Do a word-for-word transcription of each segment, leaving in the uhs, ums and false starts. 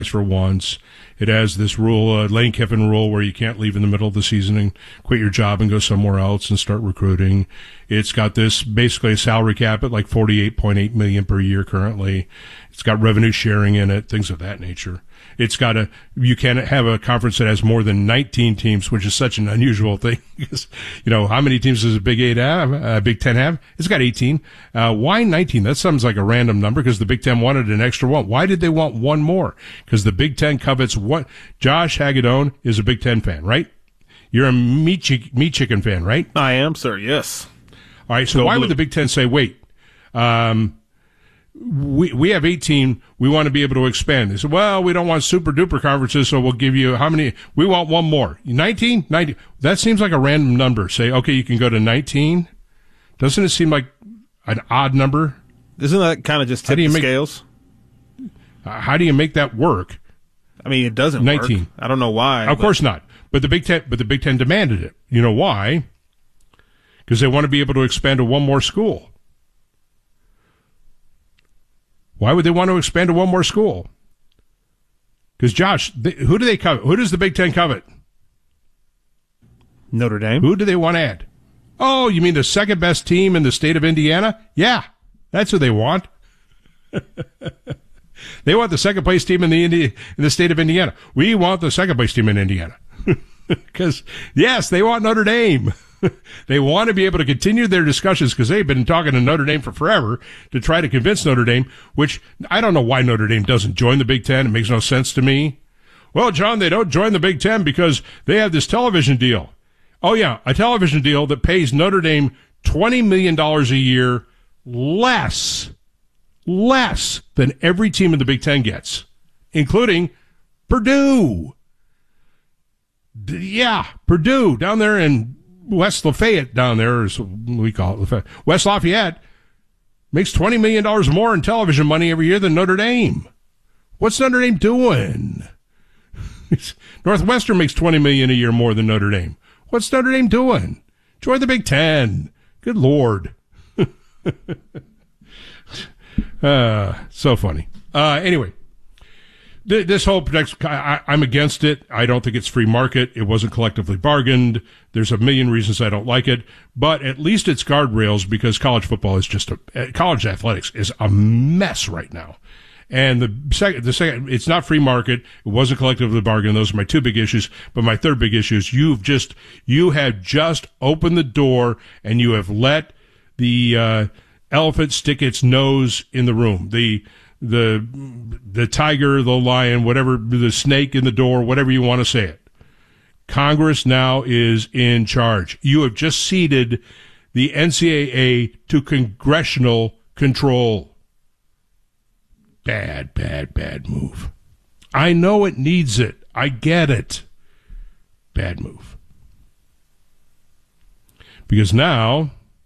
for once. It has this rule, uh, Lane Kiffin rule, where you can't leave in the middle of the season and quit your job and go somewhere else and start recruiting. It's got this basically a salary cap at like forty-eight point eight million dollars per year currently. It's got revenue sharing in it, things of that nature. It's got a, you can't have a conference that has more than nineteen teams, which is such an unusual thing. Because, you know, how many teams does a Big Eight have, uh, Big Ten have? It's got eighteen. Uh, why nineteen? That sounds like a random number because the Big Ten wanted an extra one. Why did they want one more? Because the Big Ten covets what? Josh Hagedorn is a Big Ten fan, right? You're a meat, chick, meat chicken fan, right? I am, sir, yes. All right, so Go why blue. would the Big Ten say, wait, um, we we have eighteen, we want to be able to expand. They said, well, we don't want super duper conferences, so we'll give you how many? We want one more. nineteen? nineteen. That seems like a random number. Say, okay, you can go to nineteen. Doesn't it seem like an odd number? Isn't that kind of just tip the make, scales? Uh, how do you make that work? I mean, it doesn't nineteen. work. I don't know why. Of but. course not. But the Big Ten, but the Big Ten demanded it. You know why? Because they want to be able to expand to one more school. Why would they want to expand to one more school? Because, Josh, they, who do they covet? Who does the Big Ten covet? Notre Dame. Who do they want to add? Oh, you mean the second best team in the state of Indiana? Yeah, that's who they want. They want the second place team in the Indi- in the state of Indiana. We want the second place team in Indiana. Because, yes, they want Notre Dame. They want to be able to continue their discussions because they've been talking to Notre Dame for forever to try to convince Notre Dame, which I don't know why Notre Dame doesn't join the Big Ten. It makes no sense to me. Well, John, they don't join the Big Ten because they have this television deal. Oh, yeah, a television deal that pays Notre Dame twenty million dollars a year less, less than every team in the Big Ten gets, including Purdue. D- yeah, Purdue down there in West Lafayette down there, as we call it, Lafayette. West Lafayette makes twenty million dollars more in television money every year than Notre Dame. What's Notre Dame doing? Northwestern makes twenty million dollars a year more than Notre Dame. What's Notre Dame doing? Join the Big Ten. Good Lord. uh, so funny. Uh, anyway. This whole protects, I, I'm against it. I don't think it's free market. It wasn't collectively bargained. There's a million reasons I don't like it, but at least it's guardrails because college football is just a, college athletics is a mess right now. And the second, the second, it's not free market. It wasn't collectively bargained. Those are my two big issues. But my third big issue is you've just, you have just opened the door and you have let the, uh, elephant stick its nose in the room. The, the the tiger, the lion, whatever, the snake in the door, whatever you want to say it. Congress now is in charge. You have just ceded the N C double A to congressional control. Bad, bad, bad move. I know it needs it. I get it. Bad move. Because now...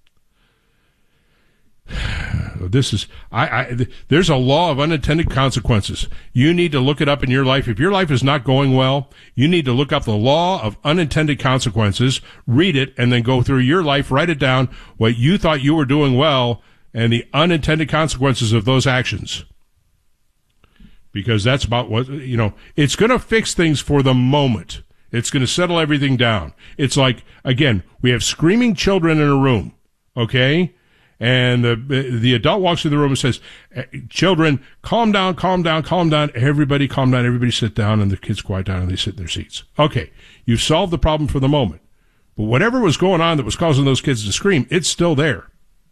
This is, I, I, there's a law of unintended consequences. You need to look it up in your life. If your life is not going well, you need to look up the law of unintended consequences, read it, and then go through your life, write it down, what you thought you were doing well, and the unintended consequences of those actions. Because that's about what, you know, it's going to fix things for the moment. It's going to settle everything down. It's like, again, we have screaming children in a room, okay? And the the adult walks through the room and says, children, calm down, calm down, calm down. Everybody calm down. Everybody sit down. And the kids quiet down and they sit in their seats. Okay, you've solved the problem for the moment. But whatever was going on that was causing those kids to scream, it's still there.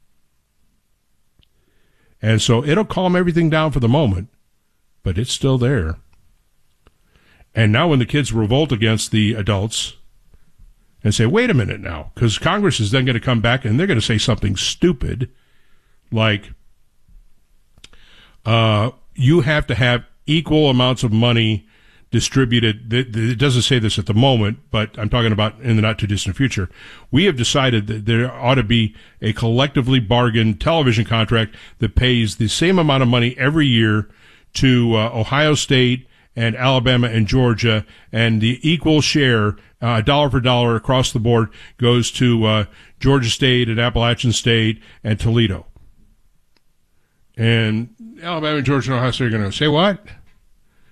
And so it'll calm everything down for the moment, but it's still there. And now when the kids revolt against the adults and say, wait a minute now, because Congress is then going to come back and they're going to say something stupid like, uh, you have to have equal amounts of money distributed. It doesn't say this at the moment, but I'm talking about in the not-too-distant future. We have decided that there ought to be a collectively bargained television contract that pays the same amount of money every year to uh, Ohio State and Alabama and Georgia, and the equal share, uh, dollar for dollar across the board, goes to uh, Georgia State and Appalachian State and Toledo. And Alabama and Georgia and Ohio State are going to say, what?